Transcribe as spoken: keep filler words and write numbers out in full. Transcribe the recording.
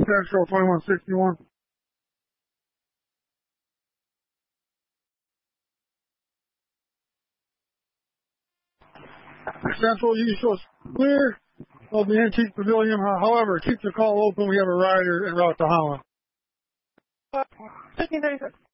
Central twenty-one sixty-one. Central, you show us clear of the Antique Pavilion. However, keep the call open. We have a rider en route to Holland. fifteen thirty-six.